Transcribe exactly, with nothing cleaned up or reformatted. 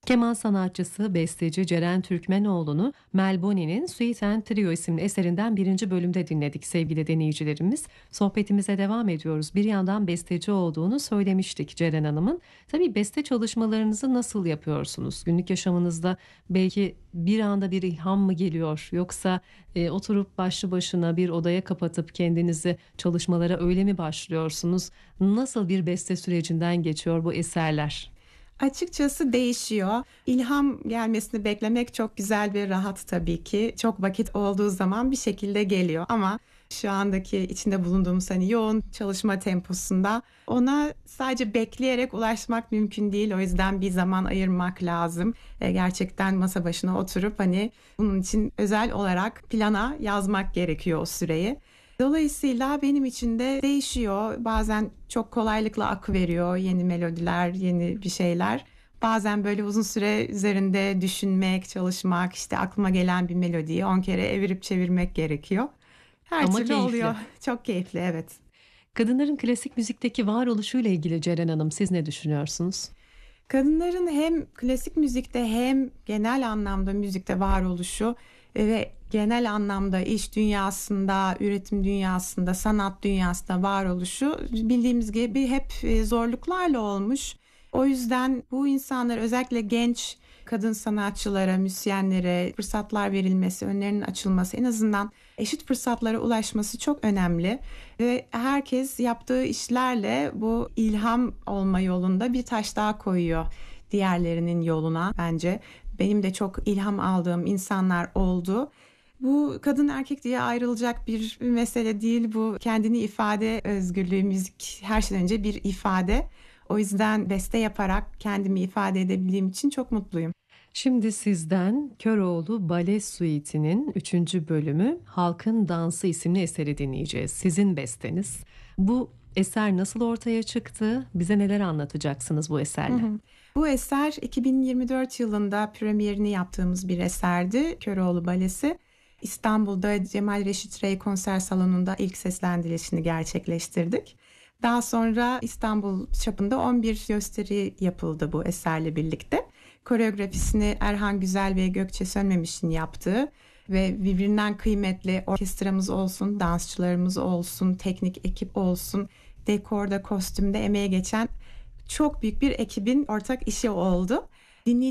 Keman sanatçısı, besteci Ceren Türkmenoğlu'nu Melboni'nin Suite and Trio isimli eserinden birinci bölümde dinledik sevgili dinleyicilerimiz. Sohbetimize devam ediyoruz. Bir yandan besteci olduğunu söylemiştik Ceren Hanım'ın. Tabii beste çalışmalarınızı nasıl yapıyorsunuz? Günlük yaşamınızda belki bir anda bir ilham mı geliyor? Yoksa e, oturup başlı başına bir odaya kapatıp kendinizi çalışmalara öyle mi başlıyorsunuz? Nasıl bir beste sürecinden geçiyor bu eserler? Açıkçası değişiyor. İlham gelmesini beklemek çok güzel ve rahat tabii ki. Çok vakit olduğu zaman bir şekilde geliyor ama şu andaki içinde bulunduğumuz hani yoğun çalışma temposunda ona sadece bekleyerek ulaşmak mümkün değil. O yüzden bir zaman ayırmak lazım. E, gerçekten masa başına oturup hani bunun için özel olarak plana yazmak gerekiyor o süreyi. Dolayısıyla benim için de değişiyor. Bazen çok kolaylıkla akıveriyor yeni melodiler, yeni bir şeyler. Bazen böyle uzun süre üzerinde düşünmek, çalışmak, işte aklıma gelen bir melodiyi on kere evirip çevirmek gerekiyor. Her Ama türlü keyifli. oluyor. Çok keyifli, evet. Kadınların klasik müzikteki varoluşuyla ilgili Ceren Hanım siz ne düşünüyorsunuz? Kadınların hem klasik müzikte hem genel anlamda müzikte varoluşu ve genel anlamda iş dünyasında, üretim dünyasında, sanat dünyasında varoluşu bildiğimiz gibi hep zorluklarla olmuş. O yüzden bu insanlar, özellikle genç kadın sanatçılara, müzisyenlere fırsatlar verilmesi, önlerinin açılması, en azından eşit fırsatlara ulaşması çok önemli. Ve herkes yaptığı işlerle bu ilham olma yolunda bir taş daha koyuyor diğerlerinin yoluna bence. Benim de çok ilham aldığım insanlar oldu. Bu kadın erkek diye ayrılacak bir mesele değil. Bu kendini ifade özgürlüğü, müzik her şeyden önce bir ifade. O yüzden beste yaparak kendimi ifade edebildiğim için çok mutluyum. Şimdi sizden Köroğlu Bale Suite'nin üçüncü bölümü Halkın Dansı isimli eseri dinleyeceğiz. Sizin besteniz. Bu eser nasıl ortaya çıktı? Bize neler anlatacaksınız bu Hı eserle? hı. Bu eser iki bin yirmi dört yılında premierini yaptığımız bir eserdi. Köroğlu Balesi. İstanbul'da Cemal Reşit Rey konser salonunda ilk seslendirilişini gerçekleştirdik. Daha sonra İstanbul çapında on bir gösteri yapıldı bu eserle birlikte. Koreografisini Erhan Güzel ve Gökçe Sönmemiş'in yaptığı ve birbirinden kıymetli orkestramız olsun, dansçılarımız olsun, teknik ekip olsun, dekorda, kostümde emeğe geçen çok büyük bir ekibin ortak işi oldu. Dinleyici